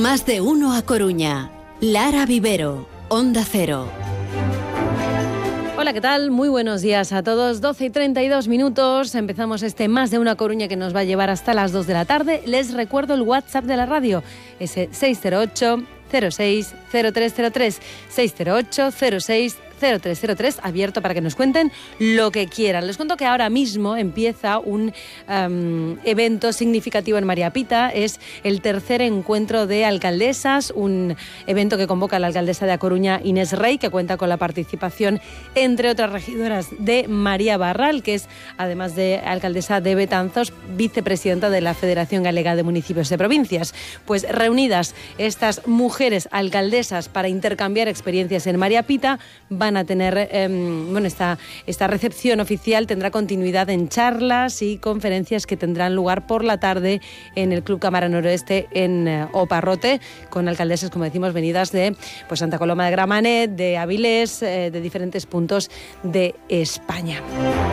Más de uno a Coruña. Lara Vivero, Onda Cero. Hola, ¿qué tal? Muy buenos días a todos. 12:32. Empezamos este Más de una Coruña que nos va a llevar hasta las 2 de la tarde. Les recuerdo el WhatsApp de la radio, ese 608 06 0303, 608 06 0303, abierto para que nos cuenten lo que quieran. Les cuento que ahora mismo empieza un evento significativo en María Pita. Es el tercer encuentro de alcaldesas, un evento que convoca a la alcaldesa de A Coruña, Inés Rey, que cuenta con la participación, entre otras regidoras, de María Barral, que es, además de alcaldesa de Betanzos, vicepresidenta de la Federación Galega de Municipios de Provincias. Pues reunidas estas mujeres alcaldesas para intercambiar experiencias en María Pita, van a tener, esta recepción oficial tendrá continuidad en charlas y conferencias que tendrán lugar por la tarde en el Club Cámara Noroeste en Oparrote, con alcaldesas, como decimos, venidas de Santa Coloma de Gramenet, de Avilés, de diferentes puntos de España.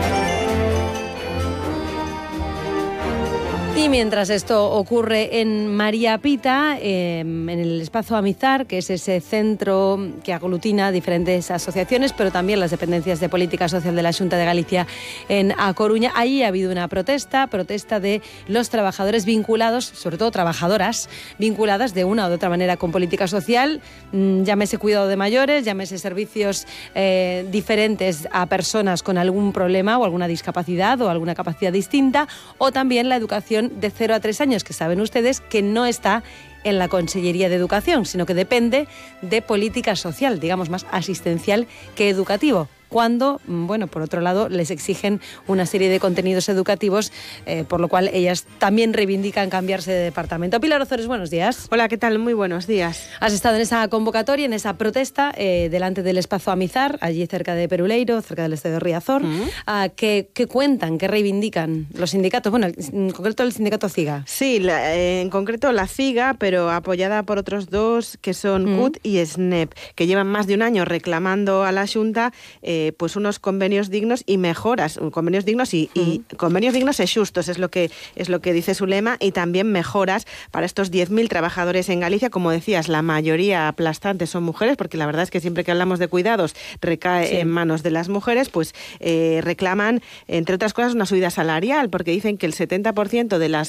Y mientras esto ocurre en María Pita, en el Espacio Amizar, que es ese centro que aglutina diferentes asociaciones, pero también las dependencias de política social de la Xunta de Galicia en A Coruña, ahí ha habido una protesta de los trabajadores vinculados, sobre todo trabajadoras, vinculadas de una u otra manera con política social, llámese cuidado de mayores, llámese servicios diferentes a personas con algún problema o alguna discapacidad o alguna capacidad distinta, o también la educación de 0 a 3 años, que saben ustedes que no está en la Consellería de Educación, sino que depende de política social, digamos más asistencial que educativo, cuando, por otro lado, les exigen una serie de contenidos educativos, por lo cual ellas también reivindican cambiarse de departamento. Pilar Ozores, buenos días. Hola, ¿qué tal? Muy buenos días. Has estado en esa convocatoria, en esa protesta, delante del Espacio Amizar, allí cerca de Peruleiro, cerca del Estadio Riazor. ¿Qué cuentan, qué reivindican los sindicatos? Bueno, en concreto el sindicato CIGA. Sí, en concreto la CIGA, pero apoyada por otros dos, que son CUT y SNEP, que llevan más de un año reclamando a la Xunta pues unos convenios dignos y mejoras, convenios dignos y convenios dignos y justos, es lo que dice su lema, y también mejoras para estos 10.000 trabajadores en Galicia. Como decías, la mayoría aplastante son mujeres, porque la verdad es que siempre que hablamos de cuidados recae en manos de las mujeres. Pues reclaman, entre otras cosas, una subida salarial, porque dicen que el 70% de las